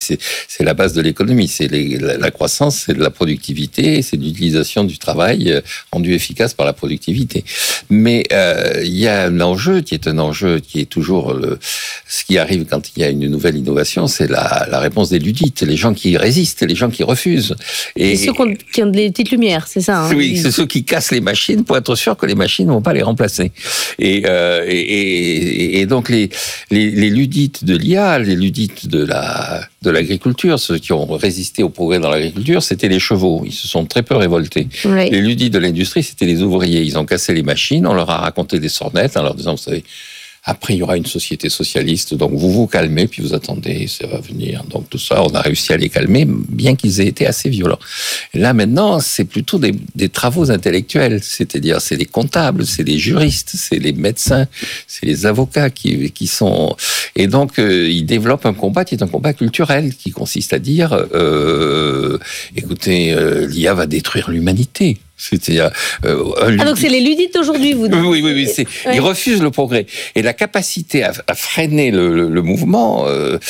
c'est la base de l'économie. C'est la croissance, c'est de la productivité, c'est de l'utilisation du travail rendu efficace par la productivité. Mais il y a un enjeu qui est toujours ce qui arrive quand il y a une nouvelle innovation, c'est la réponse des ludites, les gens qui résistent, les gens qui refusent. Et ceux qui ont des petites lumières, c'est ça, hein? Oui, c'est ceux qui cassent les machines pour être sûr que les machines ne vont pas les remplacer. Et donc les ludites de l'IA, les ludites de l'agriculture, ceux qui ont résisté au progrès dans l'agriculture, c'était les chevaux. Ils se sont très peu révoltés. Oui. Les ludites de l'industrie, c'était les ouvriers. Ils ont cassé les machines, on leur a raconté des sornettes en leur disant, vous savez, après, il y aura une société socialiste, donc vous vous calmez, puis vous attendez, ça va venir. Donc tout ça, on a réussi à les calmer, bien qu'ils aient été assez violents. Et là, maintenant, c'est plutôt des travaux intellectuels, c'est-à-dire c'est les comptables, c'est les juristes, c'est les médecins, c'est les avocats qui sont... Et donc, ils développent un combat qui est un combat culturel, qui consiste à dire, écoutez, l'IA va détruire l'humanité. C'est-à-dire, donc c'est les ludites d'aujourd'hui, vous dites. Oui. Ils refusent le progrès. Et la capacité à freiner le mouvement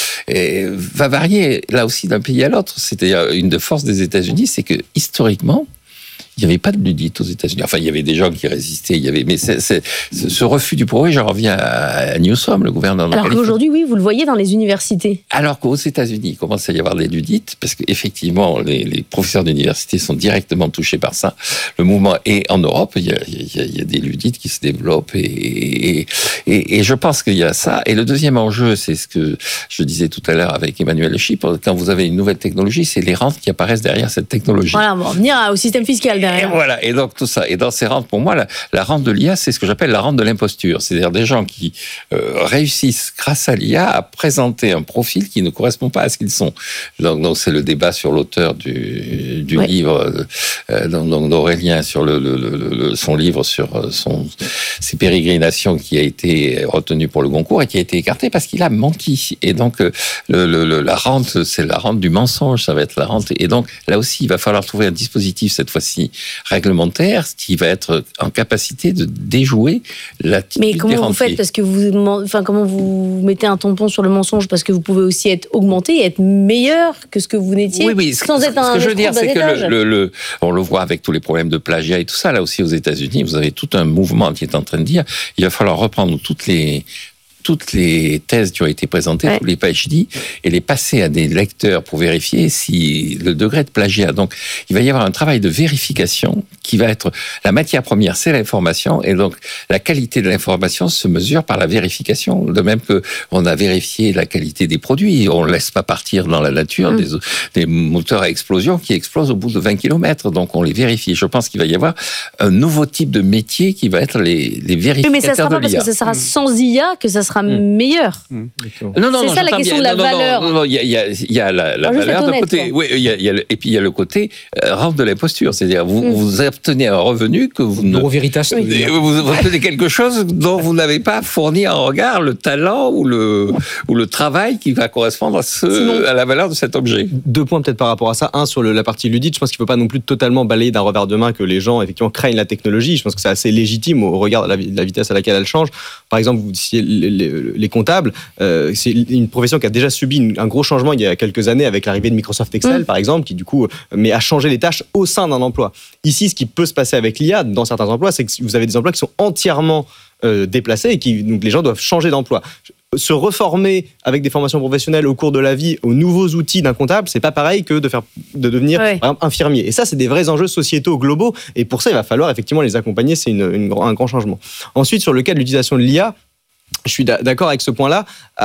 va varier, là aussi, d'un pays à l'autre. C'est-à-dire, une des forces des États-Unis, c'est que, historiquement, il n'y avait pas de ludites aux États-Unis. Enfin, il y avait des gens qui résistaient. Mais ce refus du progrès, j'en reviens à Newsom, le gouverneur de Californie. Alors qu'aujourd'hui, oui, vous le voyez dans les universités. Alors qu'aux États-Unis, il commence à y avoir des ludites, parce qu'effectivement, les professeurs d'université sont directement touchés par ça. Le mouvement, et en Europe, il y a des ludites qui se développent, et je pense qu'il y a ça. Et le deuxième enjeu, c'est ce que je disais tout à l'heure avec Emmanuel Chypre, quand vous avez une nouvelle technologie, c'est les rentes qui apparaissent derrière cette technologie. Voilà, on va revenir au système fiscal derrière. Et voilà, et donc tout ça. Et dans ces rentes, pour moi, la rente de l'IA, c'est ce que j'appelle la rente de l'imposture. C'est-à-dire des gens qui réussissent, grâce à l'IA, à présenter un profil qui ne correspond pas à ce qu'ils sont. Donc c'est le débat sur l'auteur du livre d'Aurélien, sur son livre sur ses pérégrinations, qui a été retenu pour le Goncourt et qui a été écarté parce qu'il a menti. Et donc la rente, c'est la rente du mensonge, ça va être la rente. Et donc là aussi, il va falloir trouver un dispositif, cette fois-ci réglementaire, qui va être en capacité de déjouer la type. Mais comment vous faites, parce que comment vous mettez un tampon sur le mensonge, parce que vous pouvez aussi être augmenté et être meilleur que ce que vous n'étiez, sans être un. Ce que je veux dire, c'est que on le voit avec tous les problèmes de plagiat et tout ça. Là aussi, aux États-Unis, vous avez tout un mouvement qui est en train de dire, il va falloir reprendre toutes les thèses qui ont été présentées, tous les PhD, et les passer à des lecteurs pour vérifier si le degré de plagiat. Donc, il va y avoir un travail de vérification qui va être... La matière première, c'est l'information, et donc la qualité de l'information se mesure par la vérification. De même qu'on a vérifié la qualité des produits. On ne laisse pas partir dans la nature des moteurs à explosion qui explosent au bout de 20 km. Donc, on les vérifie. Je pense qu'il va y avoir un nouveau type de métier qui va être les vérificateurs de l'IA. Mais ça ne sera pas parce que ça sera sans IA que ça sera meilleur. Non, c'est ça la question de la valeur. Non, il y a la valeur d'un côté. Oui, et puis il y a le côté rente de l'imposture. C'est-à-dire, vous obtenez un revenu que vous ne... Veritas. Vous obtenez quelque chose dont vous n'avez pas fourni en regard le talent ou le travail qui va correspondre à la valeur de cet objet. 2 points peut-être par rapport à ça. Un, sur la partie ludique, je pense qu'il ne faut pas non plus totalement balayer d'un revers de main que les gens, effectivement, craignent la technologie. Je pense que c'est assez légitime au regard de la vitesse à laquelle elle change. Par exemple, vous disiez les comptables, c'est une profession qui a déjà subi un gros changement il y a quelques années avec l'arrivée de Microsoft Excel, par exemple, qui du coup a changé les tâches au sein d'un emploi. Ici, ce qui peut se passer avec l'IA dans certains emplois, c'est que vous avez des emplois qui sont entièrement déplacés et donc les gens doivent changer d'emploi. Se reformer avec des formations professionnelles au cours de la vie aux nouveaux outils d'un comptable, c'est pas pareil que de devenir par exemple, infirmier. Et ça, c'est des vrais enjeux sociétaux globaux. Et pour ça, il va falloir effectivement les accompagner. C'est un grand changement. Ensuite, sur le cas de l'utilisation de l'IA, je suis d'accord avec ce point-là,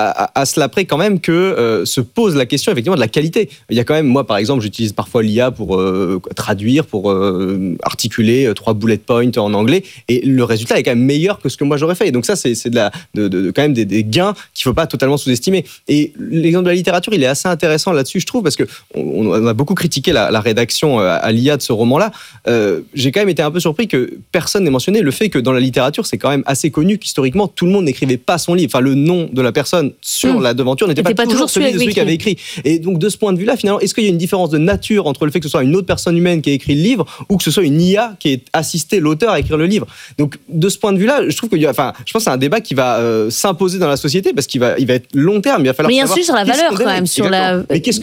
à cela près quand même que se pose la question effectivement de la qualité. Il y a quand même, moi par exemple, j'utilise parfois l'IA pour traduire, pour articuler 3 bullet points en anglais, et le résultat est quand même meilleur que ce que moi j'aurais fait. Et donc ça, c'est quand même des gains qu'il ne faut pas totalement sous-estimer. Et l'exemple de la littérature, il est assez intéressant là-dessus, je trouve, parce qu'on a beaucoup critiqué la rédaction à l'IA de ce roman-là. J'ai quand même été un peu surpris que personne n'ait mentionné le fait que dans la littérature, c'est quand même assez connu qu'historiquement, tout le monde n'écrivait pas son livre. Enfin, le nom de la personne sur la devanture n'était pas toujours celui de celui qui avait écrit. Et donc, de ce point de vue-là, finalement, est-ce qu'il y a une différence de nature entre le fait que ce soit une autre personne humaine qui a écrit le livre ou que ce soit une IA qui ait assisté l'auteur à écrire le livre? Donc, de ce point de vue-là, je trouve je pense que c'est un débat qui va s'imposer dans la société parce qu'il va être long terme. Il va falloir savoir. Mais il y a un sujet sur la valeur quand même. Mais qu'est-ce